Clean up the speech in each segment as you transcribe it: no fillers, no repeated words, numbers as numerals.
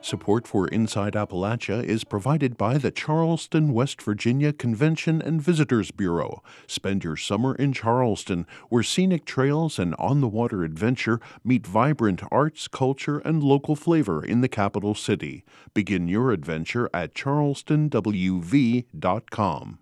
Support for Inside Appalachia is provided by the Charleston, West Virginia Convention and Visitors Bureau. Spend your summer in Charleston, where scenic trails and on-the-water adventure meet vibrant arts, culture, and local flavor in the capital city. Begin your adventure at charlestonwv.com.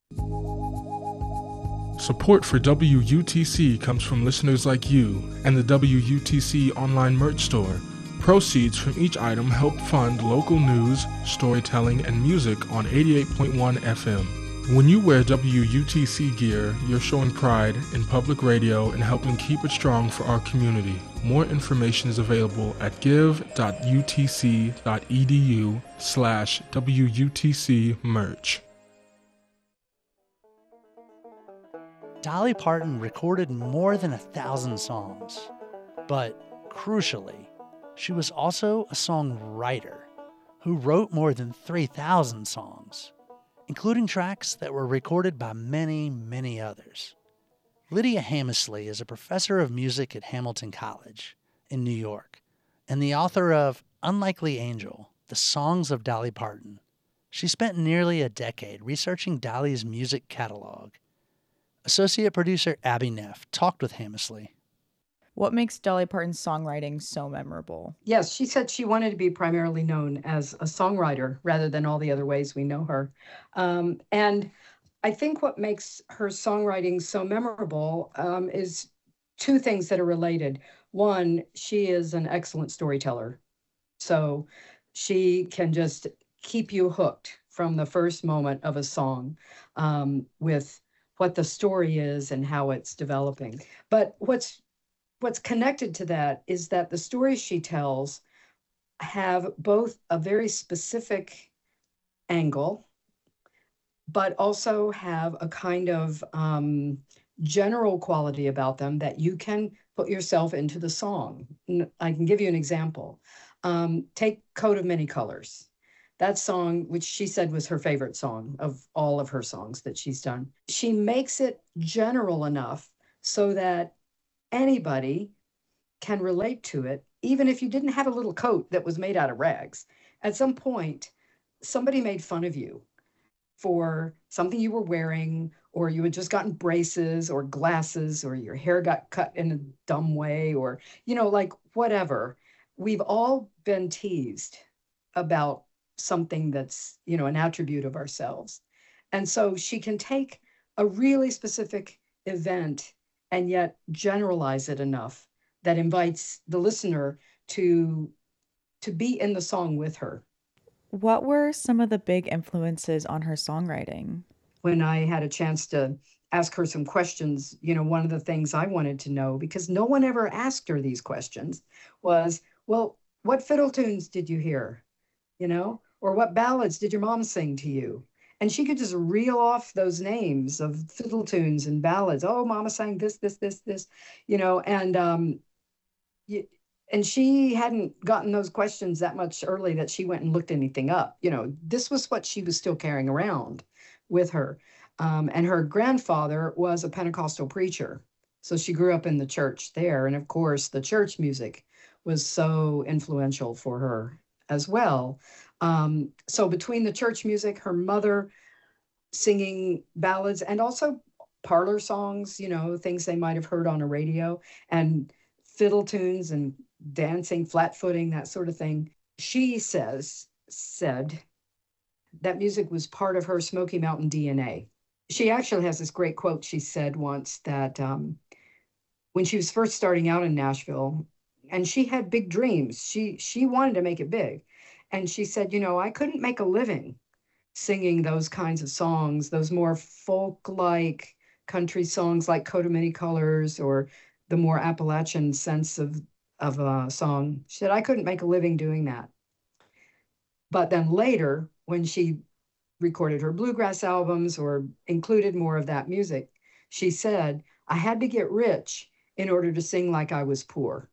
Support for WUTC comes from listeners like you and the WUTC online merch store. Proceeds from each item help fund local news, storytelling, and music on 88.1 FM. When you wear WUTC gear, you're showing pride in public radio and helping keep it strong for our community. More information is available at give.utc.edu/WUTC merch. Dolly Parton recorded more than 1,000 songs, but crucially, she was also a songwriter who wrote more than 3,000 songs, including tracks that were recorded by many, many others. Lydia Hammersley is a professor of music at Hamilton College in New York and the author of Unlikely Angel, The Songs of Dolly Parton. She spent nearly a decade researching Dolly's music catalog. Associate producer Abby Neff talked with Hammersley. What makes Dolly Parton's songwriting so memorable? Yes, she said she wanted to be primarily known as a songwriter rather than all the other ways we know her. And I think what makes her songwriting so memorable is two things that are related. One, she is an excellent storyteller. So she can just keep you hooked from the first moment of a song with what the story is and how it's developing. But what's connected to that is that the stories she tells have both a very specific angle, but also have a kind of general quality about them that you can put yourself into the song. I can give you an example. Take Coat of Many Colors. That song, which she said was her favorite song of all of her songs that she's done. She makes it general enough so that anybody can relate to it, even if you didn't have a little coat that was made out of rags. At some point, somebody made fun of you for something you were wearing, or you had just gotten braces or glasses, or your hair got cut in a dumb way, or, like whatever. We've all been teased about something that's, an attribute of ourselves. And so she can take a really specific event and yet generalize it enough that invites the listener to be in the song with her. What were some of the big influences on her songwriting? When I had a chance to ask her some questions, one of the things I wanted to know, because no one ever asked her these questions, was, well, what fiddle tunes did you hear? Or what ballads did your mom sing to you? And she could just reel off those names of fiddle tunes and ballads. Oh, Mama sang this, and she hadn't gotten those questions that much early that she went and looked anything up. This was what she was still carrying around with her. And her grandfather was a Pentecostal preacher. So she grew up in the church there. And of course, the church music was so influential for her as well. So between the church music, her mother singing ballads, and also parlor songs, things they might have heard on a radio, and fiddle tunes and dancing, flat-footing, that sort of thing. She said that music was part of her Smoky Mountain DNA. She actually has this great quote. She said once that when she was first starting out in Nashville, and she had big dreams, she wanted to make it big. And she said, I couldn't make a living singing those kinds of songs, those more folk-like country songs like Coat of Many Colors, or the more Appalachian sense of a song. She said, I couldn't make a living doing that. But then later, when she recorded her bluegrass albums or included more of that music, she said, I had to get rich in order to sing like I was poor.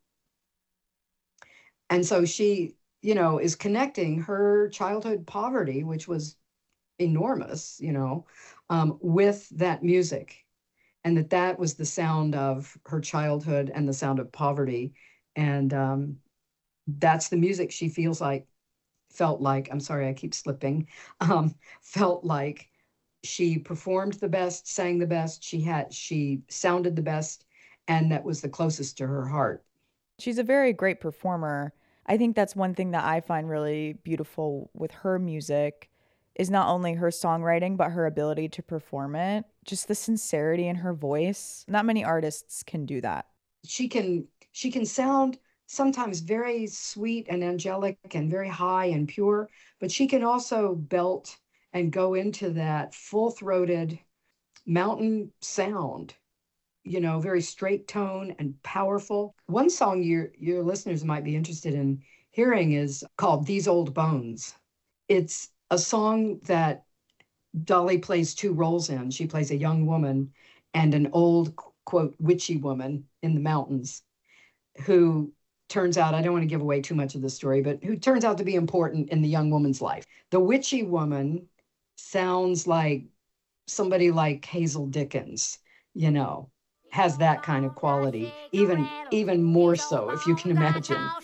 And so she, is connecting her childhood poverty, which was enormous, with that music. And that was the sound of her childhood and the sound of poverty. And that's the music she feels like felt like, I'm sorry, I keep slipping, felt like she performed the best, sang the best, she sounded the best, and that was the closest to her heart. She's a very great performer. I think that's one thing that I find really beautiful with her music is not only her songwriting, but her ability to perform it. Just the sincerity in her voice. Not many artists can do that. She can sound sometimes very sweet and angelic and very high and pure, but she can also belt and go into that full-throated mountain sound, very straight tone and powerful. One song your listeners might be interested in hearing is called These Old Bones. It's a song that Dolly plays two roles in. She plays a young woman and an old, quote, witchy woman in the mountains who turns out, I don't want to give away too much of the story, but who turns out to be important in the young woman's life. The witchy woman sounds like somebody like Hazel Dickens, has that kind of quality, even more so, if you can imagine.